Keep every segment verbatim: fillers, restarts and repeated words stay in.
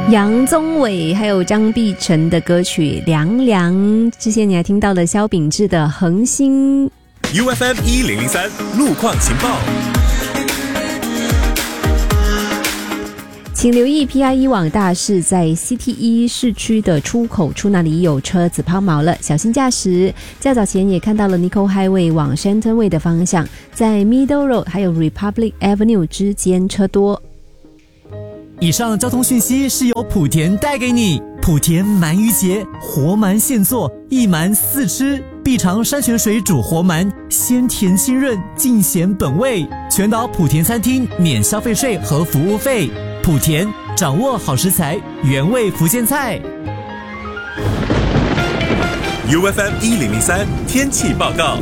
杨宗纬还有张碧晨的歌曲《凉凉》，之前你还听到了萧秉治的《恒星》。 U F M 一零零三路况情报， 请留意 P I E 网大事，在 C T 一 市区的出口处那里有车子抛锚了，小心驾驶。较早前也看到了 Nicole Highway 往 Shenton Way 的方向，在 Middle Road 还有 Republic Avenue 之间车多。 以上交通讯息是由莆田带给你。莆田鳗鱼节，活鳗现做，一鳗四吃，必尝山泉水煮活鳗，鲜甜清润，尽显本味。全岛莆田餐厅免消费税和服务费。莆田，掌握好食材，原味福建菜。 U F M 一零零三天气报告。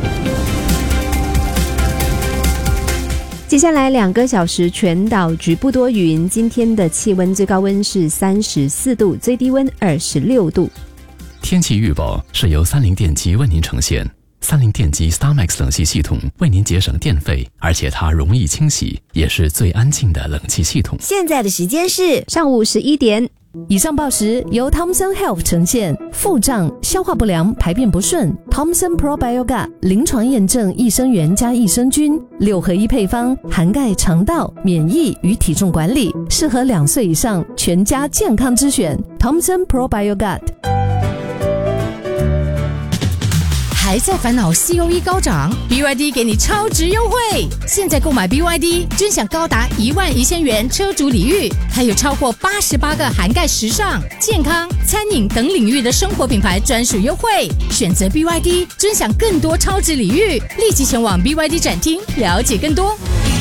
接下来两个小时，全岛局部多云。今天的气温最高温是三十四度，最低温二十六度。 天气预报是由三菱电机为您呈现。三菱电机 StarMax 冷气系统为您节省电费，而且它容易清洗，也是最安静的冷气系统。 现在的时间是上午十一点。 以上报时由 Thomson Health 呈现。腹胀、消化不良、排便不顺 Thomson Probiogat 临床验证益生元加益生菌六合一配方，涵盖肠道、免疫与体重管理，适合两岁以上全家健康之选 Thomson Probiogat。 还在烦恼 C O E 高涨 ，B Y D 给你超值优惠！现在购买 B Y D， 尊享高达一万一千元车主礼遇，还有超过八十八个涵盖时尚、健康、餐饮等领域的生活品牌专属优惠。选择 B Y D， 尊享更多超值礼遇，立即前往 B Y D 展厅了解更多。